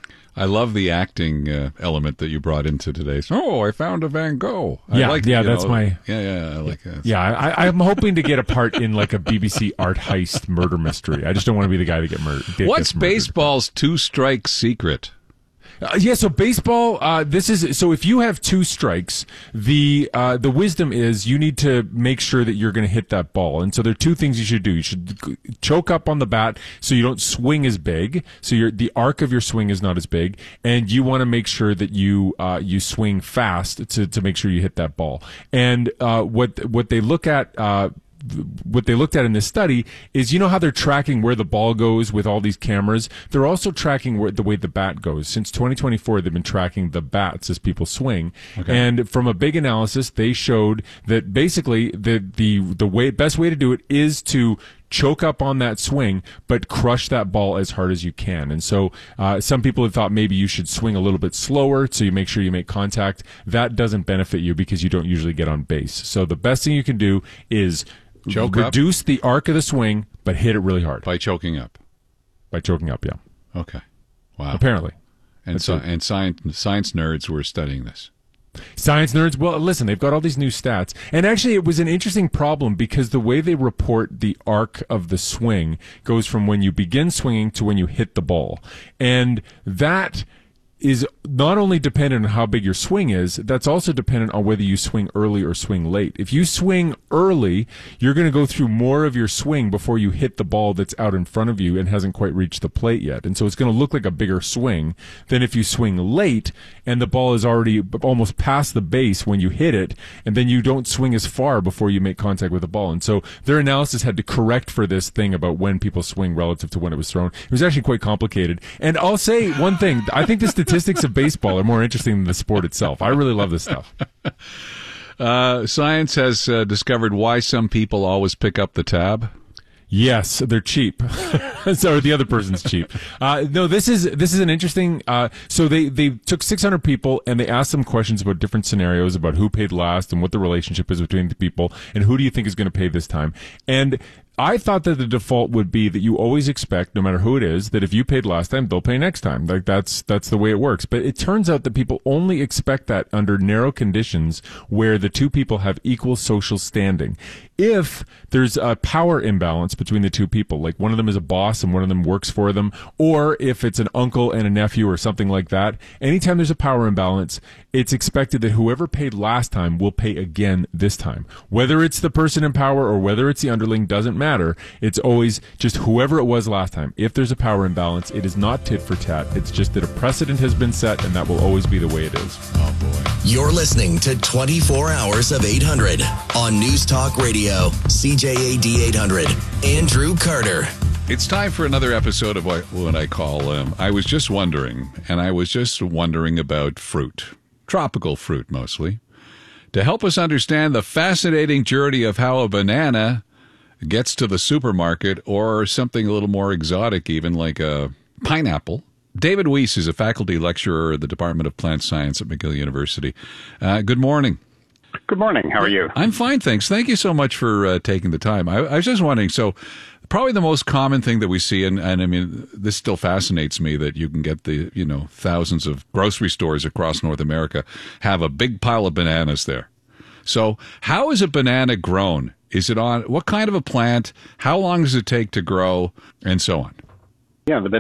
S10: I love the acting uh, element that you brought into today. So, oh, I found a Van Gogh. I
S1: yeah,
S10: like,
S1: yeah, that's
S10: know,
S1: my.
S10: Yeah, yeah, I like that.
S1: Yeah, I, I'm hoping to get a part in like a B B C art heist murder mystery. I just don't want to be the guy that get murdered.
S10: What's baseball's two-strike secret?
S1: Uh, yeah, so baseball. Uh, this is so. If you have two strikes, the uh, the wisdom is you need to make sure that you're going to hit that ball. And so there are two things you should do. You should choke up on the bat so you don't swing as big. So your the arc of your swing is not as big, and you want to make sure that you uh, you swing fast to to make sure you hit that ball. And uh, what what they look at. Uh, what they looked at in this study is, you know how they're tracking where the ball goes with all these cameras? They're also tracking where the way the bat goes. Since twenty twenty-four, they've been tracking the bats as people swing. Okay. And from a big analysis, they showed that basically the the the way best way to do it is to choke up on that swing, but crush that ball as hard as you can. And so uh, some people have thought maybe you should swing a little bit slower so you make sure you make contact. That doesn't benefit you because you don't usually get on base. So the best thing you can do is
S10: Choke
S1: reduce
S10: up.
S1: the arc of the swing, but hit it really hard.
S10: By choking up.
S1: By choking up, yeah.
S10: Okay. Wow.
S1: Apparently.
S10: And, so, and science, science nerds were studying this.
S1: Science nerds, well, listen, they've got all these new stats. And actually, it was an interesting problem because the way they report the arc of the swing goes from when you begin swinging to when you hit the ball. And that is not only dependent on how big your swing is, that's also dependent on whether you swing early or swing late. If you swing early, you're going to go through more of your swing before you hit the ball that's out in front of you and hasn't quite reached the plate yet. And so it's going to look like a bigger swing than if you swing late and the ball is already almost past the base when you hit it, and then you don't swing as far before you make contact with the ball. And so their analysis had to correct for this thing about when people swing relative to when it was thrown. It was actually quite complicated. And I'll say one thing, I think the statistics of baseball are more interesting than the sport itself. I really love this stuff.
S10: Uh, science has uh, discovered why some people always pick up the tab.
S1: Yes, they're cheap. So the other person's cheap. Uh, no, this is this is an interesting. Uh, so they they took six hundred people and they asked them questions about different scenarios about who paid last and what the relationship is between the people and who do you think is going to pay this time. And I thought that the default would be that you always expect, no matter who it is, that if you paid last time, they'll pay next time. Like that's that's the way it works. But it turns out that people only expect that under narrow conditions where the two people have equal social standing. If there's a power imbalance between the two people, like one of them is a boss and one of them works for them, or if it's an uncle and a nephew or something like that, anytime there's a power imbalance, it's expected that whoever paid last time will pay again this time. Whether it's the person in power or whether it's the underling doesn't matter. It's always just whoever it was last time. If there's a power imbalance, it is not tit for tat. It's just that a precedent has been set, and that will always be the way it is.
S10: Oh, boy.
S3: You're listening to twenty-four hours of eight hundred on News Talk Radio, C J A D eight hundred. Andrew Carter.
S10: It's time for another episode of what, what I call um, I Was Just Wondering, and I was just wondering about fruit. Tropical fruit, mostly. To help us understand the fascinating journey of how a banana gets to the supermarket, or something a little more exotic even, like a pineapple, David Weiss is a faculty lecturer at the Department of Plant Science at McGill University. Uh, good morning.
S6: Good morning. How are you?
S10: I'm fine, thanks. Thank you so much for uh, taking the time. I, I was just wondering, so probably the most common thing that we see, and, and I mean, this still fascinates me, that you can get the, you know, thousands of grocery stores across North America have a big pile of bananas there. So how is a banana grown? Is it on, what kind of a plant? How long does it take to grow? And so on.
S6: Yeah, the